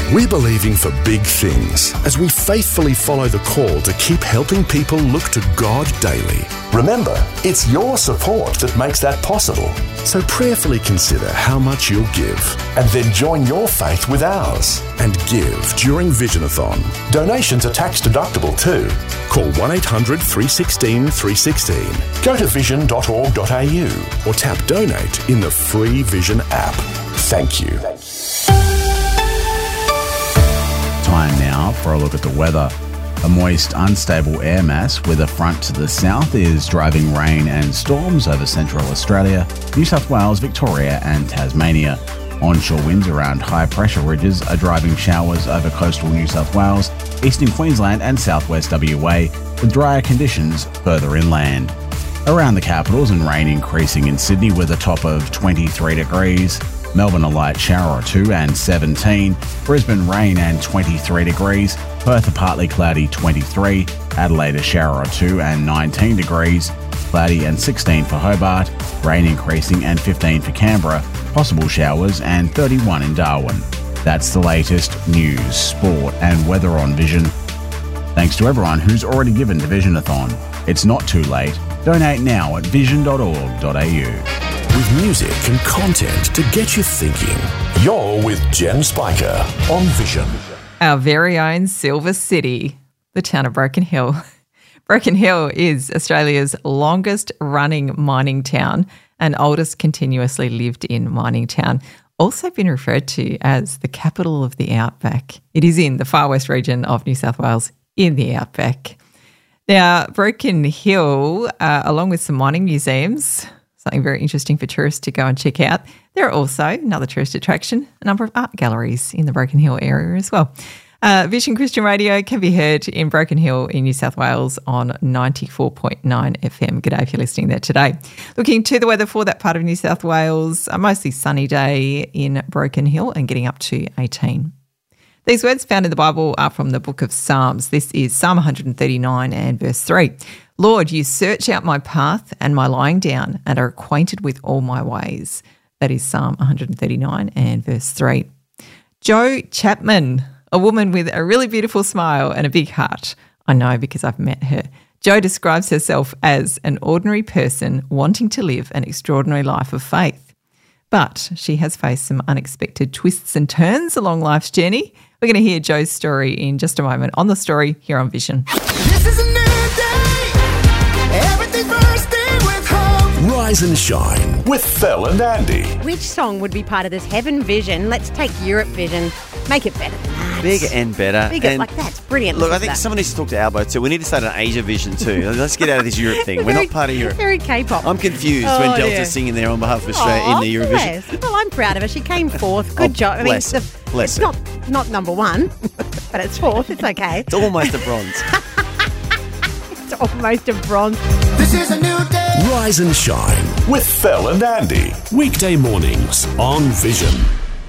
We're believing for big things as we faithfully follow the call to keep helping people look to God daily. Remember, it's your support that makes that possible. So prayerfully consider how much you'll give and then join your faith with ours and give during Visionathon. Donations are tax deductible too. Call 1-800-316-316. Go to vision.org.au or tap donate in the free Vision app. Thank you. Time now for a look at the weather. A moist, unstable air mass with a front to the south is driving rain and storms over central Australia, New South Wales, Victoria and Tasmania. Onshore winds around high-pressure ridges are driving showers over coastal New South Wales, eastern Queensland and southwest WA, with drier conditions further inland. Around the capitals and rain increasing in Sydney with a top of 23 degrees. Melbourne a light shower or two and 17. Brisbane rain and 23 degrees. Perth a partly cloudy 23. Adelaide a shower or two and 19 degrees. Cloudy and 16 for Hobart. Rain increasing and 15 for Canberra. Possible showers and 31 in Darwin. That's the latest news, sport and weather on Vision. Thanks to everyone who's already given to Visionathon. It's not too late. Donate now at vision.org.au. With music and content to get you thinking. You're with Jen Spiker on Vision. Our very own Silver City, the town of Broken Hill. Broken Hill is Australia's longest running mining town and oldest continuously lived in mining town. Also been referred to as the capital of the outback. It is in the far west region of New South Wales in the outback. Now, Broken Hill, along with some mining museums, something very interesting for tourists to go and check out. There are also, another tourist attraction, a number of art galleries in the Broken Hill area as well. Vision Christian Radio can be heard in Broken Hill in New South Wales on 94.9 FM. G'day if you're listening there today. Looking to the weather for that part of New South Wales, a mostly sunny day in Broken Hill and getting up to 18. These words found in the Bible are from the book of Psalms. This is Psalm 139 and verse 3. Lord, you search out my path and my lying down and are acquainted with all my ways. That is Psalm 139 and verse 3. Jo Chapman, a woman with a really beautiful smile and a big heart. I know because I've met her. Jo describes herself as an ordinary person wanting to live an extraordinary life of faith. But she has faced some unexpected twists and turns along life's journey. We're going to hear Jo's story in just a moment on The Story here on Vision. This is a new day. Everything's bursting with hope. Rise and shine with Phil and Andy. Which song would be part of this Heaven Vision? Let's take Europe Vision. Make it better than that. Bigger and better. Bigger, and like that's brilliant. Look, I think someone needs to talk to Albo too. We need to start an Asia Vision too. Let's get out of this Europe thing. We're not part of Europe. Very K-pop. I'm confused when Delta's singing there on behalf of Australia in the Eurovision. Bless. Well, I'm proud of her. She came fourth. Good job. I mean, bless it's not number one, but it's fourth. It's okay. It's almost a bronze. It's almost a bronze. This is a new day. Rise and shine with Phil and Andy. Weekday mornings on Vision.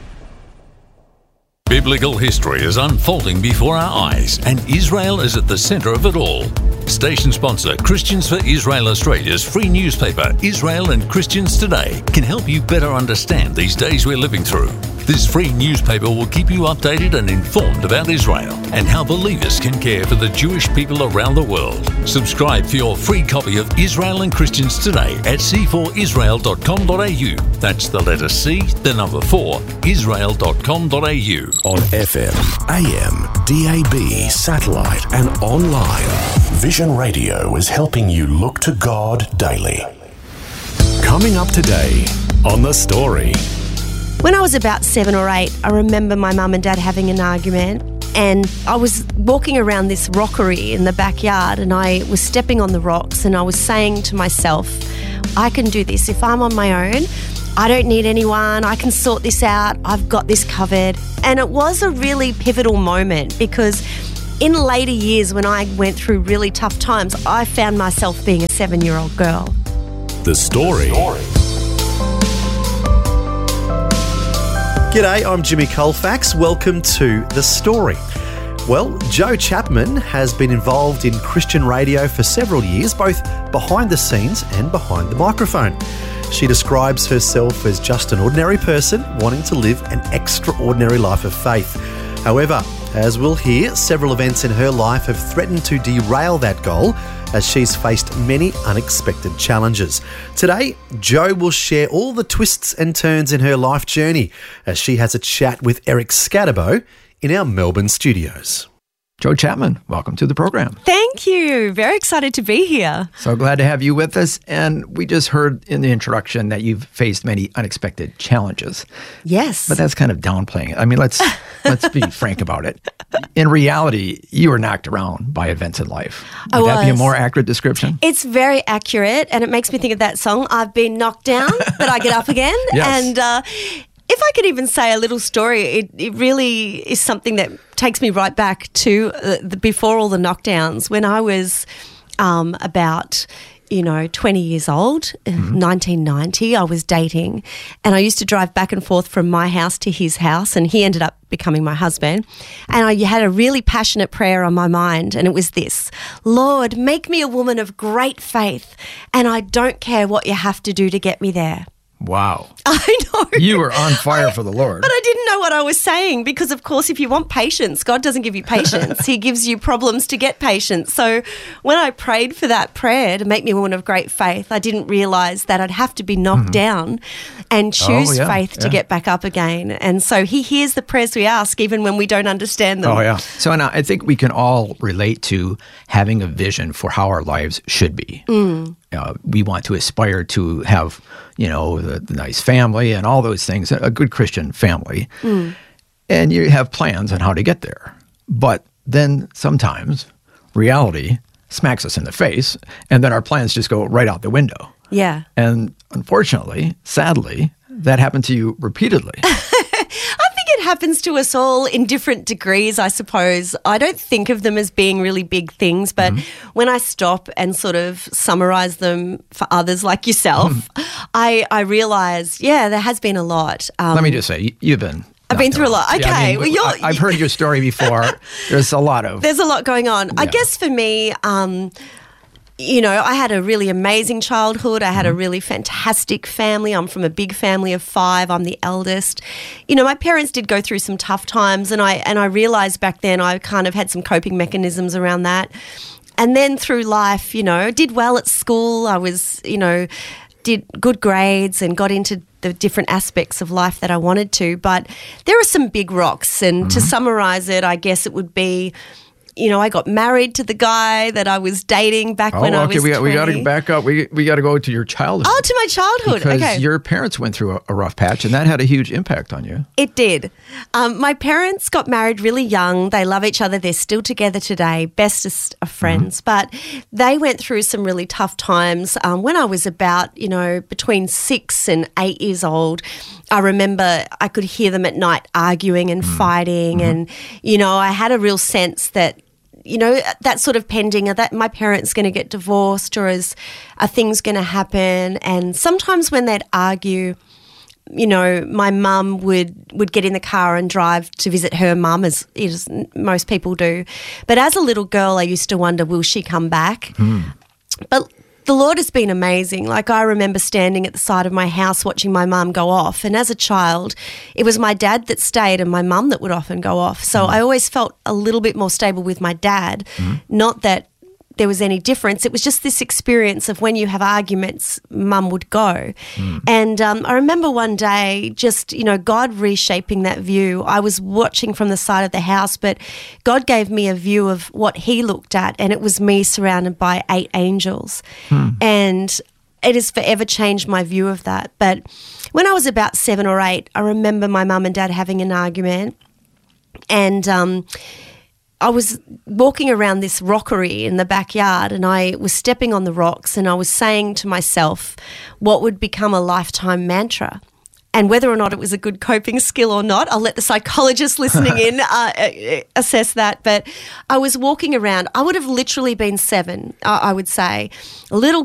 Biblical history is unfolding before our eyes, and Israel is at the centre of it all. Station sponsor Christians for Israel Australia's free newspaper, Israel and Christians Today, can help you better understand these days we're living through. This free newspaper will keep you updated and informed about Israel and how believers can care for the Jewish people around the world. Subscribe for your free copy of Israel and Christians Today at c4israel.com.au. That's the letter C, the number 4, israel.com.au. On FM, AM, DAB, satellite and online, Vision Radio is helping you look to God daily. Coming up today on The Story. When I was about 7 or 8, I remember my mum and dad having an argument, and I was walking around this rockery in the backyard and I was stepping on the rocks and I was saying to myself, I can do this. If I'm on my own, I don't need anyone. I can sort this out. I've got this covered. And it was a really pivotal moment because in later years when I went through really tough times, I found myself being a 7-year-old girl. The Story. G'day, I'm Jimmy Colfax. Welcome to The Story. Well, Jo Chapman has been involved in Christian radio for several years, both behind the scenes and behind the microphone. She describes herself as just an ordinary person wanting to live an extraordinary life of faith. However, as we'll hear, several events in her life have threatened to derail that goal as she's faced many unexpected challenges. Today, Jo will share all the twists and turns in her life journey as she has a chat with Eric Scatterbo in our Melbourne studios. Jo Chapman, welcome to the program. Thank you. Very excited to be here. So glad to have you with us. And we just heard in the introduction that you've faced many unexpected challenges. Yes. But that's kind of downplaying it. I mean, let's be frank about it. In reality, you were knocked around by events in life. Would that be a more accurate description? It's very accurate, and it makes me think of that song, I've Been Knocked Down, but I Get Up Again. Yes. And if I could even say a little story, it really is something that takes me right back to before all the knockdowns, when I was about 20 years old, 1990, I was dating, and I used to drive back and forth from my house to his house, and he ended up becoming my husband. And I had a really passionate prayer on my mind, and it was this: Lord, make me a woman of great faith, and I don't care what you have to do to get me there. Wow. I know. You were on fire for the Lord. But I didn't know what I was saying because, of course, if you want patience, God doesn't give you patience. He gives you problems to get patience. So when I prayed for that prayer to make me a woman of great faith, I didn't realise that I'd have to be knocked down and choose faith to get back up again. And so he hears the prayers we ask even when we don't understand them. Oh, yeah. So now I think we can all relate to having a vision for how our lives should be. We want to aspire to have, the nice family and all those things, a good Christian family. And you have plans on how to get there. But then sometimes reality smacks us in the face, and then our plans just go right out the window. Yeah. And unfortunately, sadly, that happened to you repeatedly. It happens to us all in different degrees, I suppose. I don't think of them as being really big things, but when I stop and sort of summarize them for others like yourself, I realize, there has been a lot. Let me just say, you've been... I've been through a lot. Okay. I've heard your story before. There's a lot going on. Yeah. I guess for me... I had a really amazing childhood. I had a really fantastic family. I'm from a big family of 5. I'm the eldest. My parents did go through some tough times, and I realised back then I kind of had some coping mechanisms around that. And then through life, did well at school. I was, did good grades and got into the different aspects of life that I wanted to. But there are some big rocks, and to summarise it, I guess it would be... I got married to the guy that I was dating back when I was 20. We got to back up. We got to go to your childhood. Oh, to my childhood. Because your parents went through a rough patch, and that had a huge impact on you. It did. My parents got married really young. They love each other. They're still together today, bestest of friends. But they went through some really tough times. When I was about, between 6 and 8 years old, I remember I could hear them at night arguing and fighting. And, I had a real sense that, that sort of pending, that my parents going to get divorced, or are things going to happen? And sometimes when they'd argue, my mum would get in the car and drive to visit her mum, as most people do. But as a little girl, I used to wonder, will she come back? But the Lord has been amazing. Like, I remember standing at the side of my house watching my mum go off, and as a child, it was my dad that stayed and my mum that would often go off. So I always felt a little bit more stable with my dad. Not that there was any difference. It was just this experience of when you have arguments, mum would go. And I remember one day just, God reshaping that view. I was watching from the side of the house, but God gave me a view of what he looked at, and it was me surrounded by 8 angels. And it has forever changed my view of that. But when I was about 7 or 8, I remember my mum and dad having an argument, and I was walking around this rockery in the backyard, and I was stepping on the rocks, and I was saying to myself what would become a lifetime mantra. And whether or not it was a good coping skill or not, I'll let the psychologist listening in assess that. But I was walking around. I would have literally been 7, I would say, a little